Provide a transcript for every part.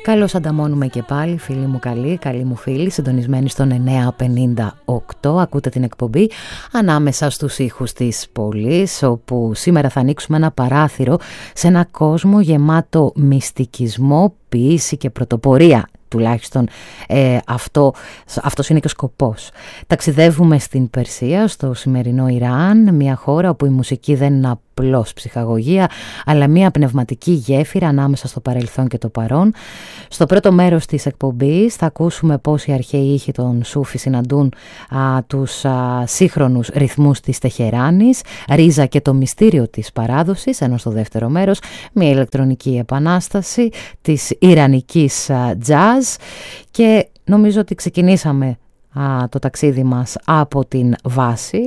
Καλώς ανταμώνουμε και πάλι, φίλοι μου καλοί, καλοί μου φίλοι, συντονισμένοι στον 958. Ακούτε την εκπομπή ανάμεσα στους ήχους της πόλης, όπου σήμερα θα ανοίξουμε ένα παράθυρο σε ένα κόσμο γεμάτο μυστικισμό, ποίηση και πρωτοπορία. Τουλάχιστον αυτός είναι και ο σκοπός. Ταξιδεύουμε στην Περσία, στο σημερινό Ιράν, μια χώρα όπου η μουσική δεν είναι απλώς ψυχαγωγία, αλλά μια πνευματική γέφυρα ανάμεσα στο παρελθόν και το παρόν. Στο πρώτο μέρος της εκπομπής θα ακούσουμε πώς οι αρχαίοι ήχοι των Σούφι συναντούν τους σύγχρονους ρυθμούς της Τεχεράνης, ρίζα και το μυστήριο της παράδοσης, ενώ στο δεύτερο μέρος μια ηλεκτρονική επανάσταση της ιρανικής jazz. Και νομίζω ότι ξεκινήσαμε το ταξίδι μας από την βάση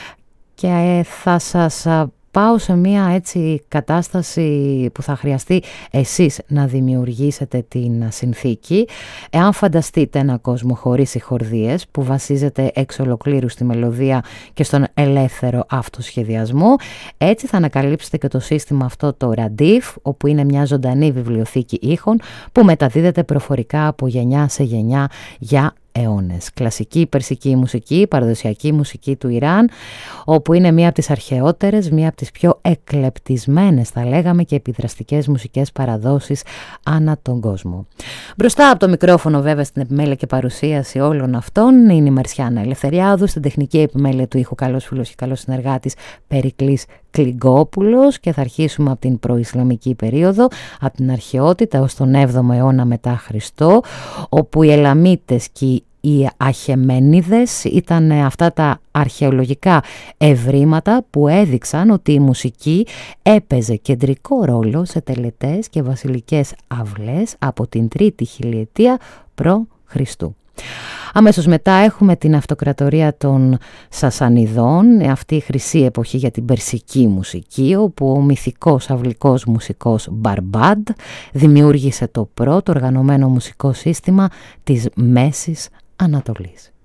και θα σας πάω σε μια έτσι κατάσταση που θα χρειαστεί εσείς να δημιουργήσετε την συνθήκη. Εάν φανταστείτε ένα κόσμο χωρίς συγχορδίες που βασίζεται εξ ολοκλήρου στη μελωδία και στον ελεύθερο αυτοσχεδιασμό, έτσι θα ανακαλύψετε και το σύστημα αυτό το Radiv, όπου είναι μια ζωντανή βιβλιοθήκη ήχων που μεταδίδεται προφορικά από γενιά σε γενιά για αιώνες. Κλασική περσική μουσική, παραδοσιακή μουσική του Ιράν, όπου είναι μία από τις αρχαιότερες, μία από τις πιο εκλεπτισμένες θα λέγαμε και επιδραστικές μουσικές παραδόσεις ανά τον κόσμο. Μπροστά από το μικρόφωνο βέβαια στην επιμέλεια και παρουσίαση όλων αυτών είναι η Μαρσιάνα Ελευθεριάδου, στην τεχνική επιμέλεια του ήχου καλός φίλος και καλός συνεργάτης Περικλής Κλιγκόπουλος, και θα αρχίσουμε από την προϊσλαμική περίοδο, από την αρχαιότητα ως τον 7ο αιώνα μετά Χριστό, όπου οι Ελαμίτες και οι Αχεμένιδες ήταν αυτά τα αρχαιολογικά ευρήματα που έδειξαν ότι η μουσική έπαιζε κεντρικό ρόλο σε τελετές και βασιλικές αυλές από την 3η χιλιετία π.Χ. Αμέσως μετά έχουμε την αυτοκρατορία των Σασανιδών, αυτή η χρυσή εποχή για την περσική μουσική, όπου ο μυθικός αυλικός μουσικός Μπαρμπάντ δημιούργησε το πρώτο οργανωμένο μουσικό σύστημα της Μέσης Ανατολής.